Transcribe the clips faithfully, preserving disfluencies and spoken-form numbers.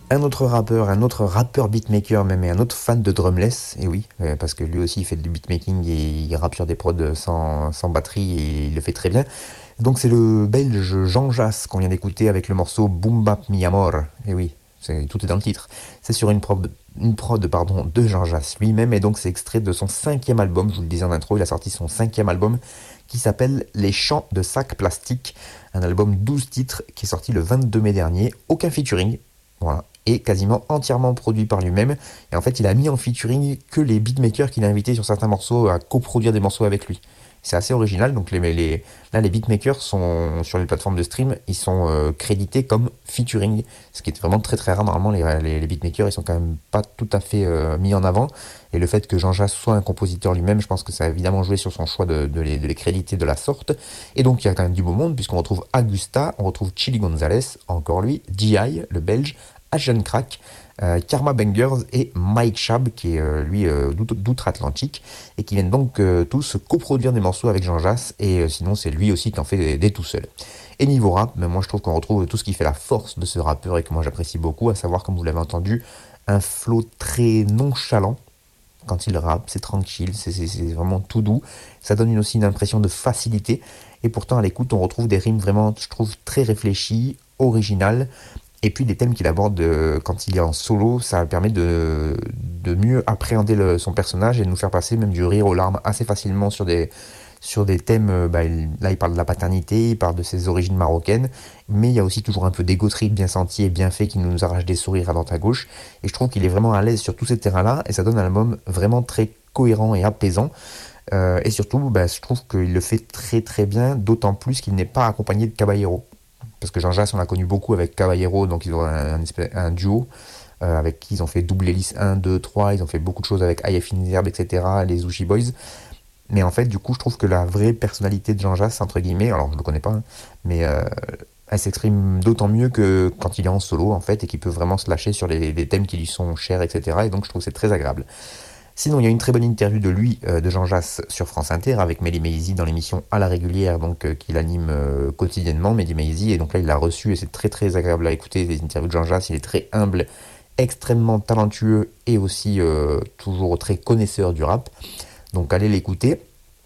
Un autre rappeur, un autre rappeur beatmaker même, et un autre fan de drumless, et oui, euh, parce que lui aussi il fait du beatmaking et il rappe sur des prods sans, sans batterie et il le fait très bien. Donc c'est le belge Jean Jass qu'on vient d'écouter avec le morceau Boom Bap Mi Amor, et oui, c'est, tout est dans le titre. C'est sur une prod, une prod pardon, de Jean Jass lui-même, et donc c'est extrait de son cinquième album, je vous le disais en intro, il a sorti son cinquième album qui s'appelle Les Chants de Sac Plastique, un album douze titres qui est sorti le vingt-deux mai dernier, aucun featuring, voilà, et quasiment entièrement produit par lui-même. Et en fait, il a mis en featuring que les beatmakers qu'il a invités sur certains morceaux à coproduire des morceaux avec lui. C'est assez original. Donc les, les, là, les beatmakers sont sur les plateformes de stream, ils sont euh, crédités comme featuring, ce qui est vraiment très très rare. Normalement, les, les, les beatmakers, ils sont quand même pas tout à fait euh, mis en avant. Et le fait que Jean Jass soit un compositeur lui-même, je pense que ça a évidemment joué sur son choix de, de, les, de les créditer de la sorte. Et donc il y a quand même du beau monde, puisqu'on retrouve Augusta, on retrouve Chili Gonzalez, encore lui, G I, le belge, Asian Crack, euh, Karma Bangers et Mike Chab, qui est euh, lui euh, d'outre-Atlantique, et qui viennent donc euh, tous coproduire des morceaux avec Jean Jass, et euh, sinon c'est lui aussi qui en fait des, des tout seul. Et niveau rap, mais moi je trouve qu'on retrouve tout ce qui fait la force de ce rappeur et que moi j'apprécie beaucoup, à savoir, comme vous l'avez entendu, un flow très nonchalant. Quand il rappe, c'est tranquille, c'est, c'est, c'est vraiment tout doux. Ça donne une, aussi une impression de facilité. Et pourtant, à l'écoute, on retrouve des rimes vraiment, je trouve, très réfléchies, originales. Et puis des thèmes qu'il aborde euh, quand il est en solo, ça permet de, de mieux appréhender le- son personnage et de nous faire passer même du rire aux larmes assez facilement sur des, sur des thèmes. Euh, bah, il- là, il parle de la paternité, il parle de ses origines marocaines, mais il y a aussi toujours un peu d'égo trip bien senti et bien fait qui nous arrache des sourires à droite à gauche. Et je trouve qu'il est vraiment à l'aise sur tous ces terrains-là et ça donne un album vraiment très cohérent et apaisant. Euh, et surtout, bah, je trouve qu'il le fait très très bien, d'autant plus qu'il n'est pas accompagné de Caballero. Parce que Jean Jass, on l'a connu beaucoup avec Caballero, donc ils ont un, un, espèce- un duo euh, avec qui ils ont fait double hélice un, deux, trois, ils ont fait beaucoup de choses avec I F Inzerb, et cetera, les Zushi Boys. Mais en fait, du coup, je trouve que la vraie personnalité de Jean Jass, entre guillemets, alors je le connais pas, hein, mais euh, elle s'exprime d'autant mieux que quand il est en solo, en fait, et qu'il peut vraiment se lâcher sur les, les thèmes qui lui sont chers, et cetera. Et donc, je trouve que c'est très agréable. Sinon, il y a une très bonne interview de lui, euh, de Jean Jass, sur France Inter, avec Mehdi Maizi dans l'émission À la régulière, donc euh, qu'il anime euh, quotidiennement, Mehdi Maizi. Et donc là, il l'a reçu et c'est très très agréable à écouter. Les interviews de Jean Jass, il est très humble, extrêmement talentueux et aussi euh, toujours très connaisseur du rap. Donc allez l'écouter.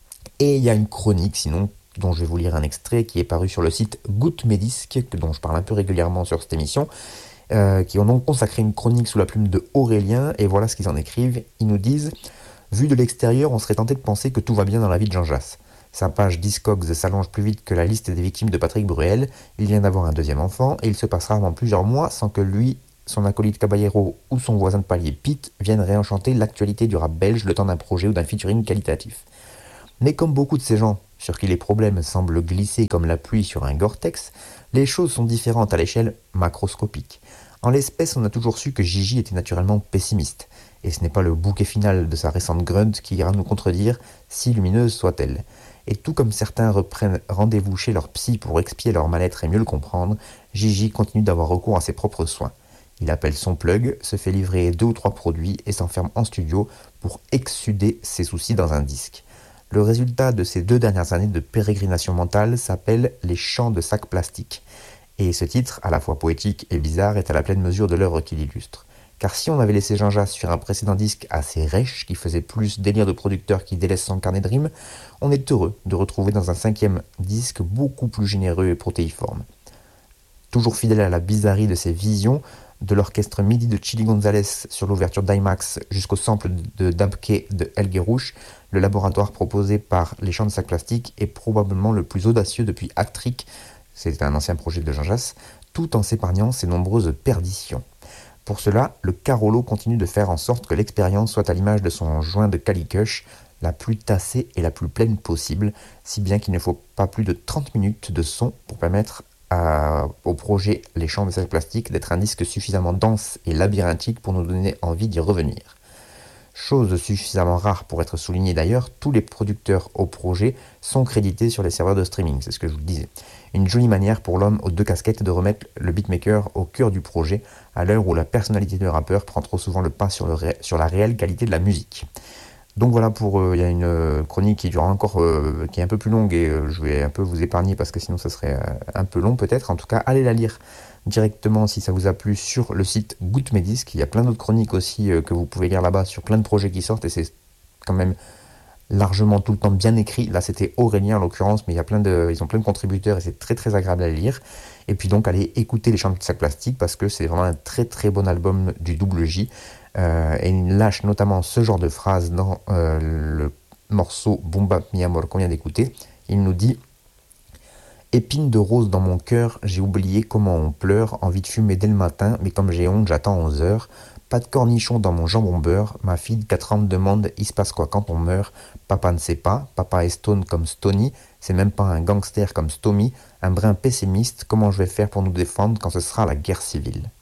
Et il y a une chronique, sinon, dont je vais vous lire un extrait, qui est paru sur le site Goutte Médisque, dont je parle un peu régulièrement sur cette émission, euh, qui ont donc consacré une chronique sous la plume de Aurélien, et voilà ce qu'ils en écrivent. Ils nous disent: vu de l'extérieur, on serait tenté de penser que tout va bien dans la vie de Jean Jass. Sa page Discogs s'allonge plus vite que la liste des victimes de Patrick Bruel, il vient d'avoir un deuxième enfant, et il se passera avant plusieurs mois sans que lui, son acolyte Caballero ou son voisin de palier Pete viennent réenchanter l'actualité du rap belge le temps d'un projet ou d'un featuring qualitatif. Mais comme beaucoup de ces gens, sur qui les problèmes semblent glisser comme la pluie sur un Gore-Tex, les choses sont différentes à l'échelle macroscopique. En l'espèce, on a toujours su que Gigi était naturellement pessimiste, et ce n'est pas le bouquet final de sa récente grunt qui ira nous contredire, si lumineuse soit-elle. Et tout comme certains reprennent rendez-vous chez leur psy pour expier leur mal-être et mieux le comprendre, Gigi continue d'avoir recours à ses propres soins. Il appelle son plug, se fait livrer deux ou trois produits et s'enferme en studio pour exsuder ses soucis dans un disque. Le résultat de ces deux dernières années de pérégrination mentale s'appelle Les Chants de Sac Plastique. Et ce titre, à la fois poétique et bizarre, est à la pleine mesure de l'œuvre qu'il illustre. Car si on avait laissé Jean Jass sur un précédent disque assez rêche, qui faisait plus délire de producteur qui délaisse son carnet de rimes, on est heureux de retrouver dans un cinquième disque beaucoup plus généreux et protéiforme. Toujours fidèle à la bizarrerie de ses visions, de l'orchestre MIDI de Chili Gonzalez sur l'ouverture d'IMAX jusqu'au sample de Dabke de El Guerouche, le laboratoire proposé par Les Chants de Sac Plastique est probablement le plus audacieux depuis Actric, c'est un ancien projet de Jean Jass, tout en s'épargnant ses nombreuses perditions. Pour cela, le Carolo continue de faire en sorte que l'expérience soit à l'image de son joint de Calicush, la plus tassée et la plus pleine possible, si bien qu'il ne faut pas plus de trente minutes de son pour permettre à- au projet Les Chants de Sac Plastique d'être un disque suffisamment dense et labyrinthique pour nous donner envie d'y revenir. Chose suffisamment rare pour être soulignée d'ailleurs, tous les producteurs au projet sont crédités sur les serveurs de streaming, c'est ce que je vous disais. Une jolie manière pour l'homme aux deux casquettes de remettre le beatmaker au cœur du projet, à l'heure où la personnalité du rappeur prend trop souvent le pas sur, le ré- sur la réelle qualité de la musique. Donc voilà, pour euh, il y a une euh, chronique qui dure encore, euh, qui est un peu plus longue et euh, je vais un peu vous épargner parce que sinon ça serait euh, un peu long peut-être. En tout cas, allez la lire directement si ça vous a plu sur le site Goûte mes disques. Il y a plein d'autres chroniques aussi euh, que vous pouvez lire là-bas sur plein de projets qui sortent et c'est quand même largement tout le temps bien écrit. Là, c'était Aurélien en l'occurrence, mais il y a plein de, ils ont plein de contributeurs et c'est très très agréable à lire. Et puis donc, allez écouter Les Chants de Sac Plastique parce que c'est vraiment un très très bon album du Double J. Euh, et il lâche notamment ce genre de phrase dans euh, le morceau Boom Bap Mi Amor qu'on vient d'écouter. Il nous dit: Épine de rose dans mon cœur, j'ai oublié comment on pleure, envie de fumer dès le matin, mais comme j'ai honte, j'attends onze heures. Pas de cornichon dans mon jambon beurre, ma fille de quatre ans me demande il se passe quoi quand on meurt. Papa ne sait pas, papa est stone comme Stony, c'est même pas un gangster comme Stomy, un brin pessimiste, comment je vais faire pour nous défendre quand ce sera la guerre civile.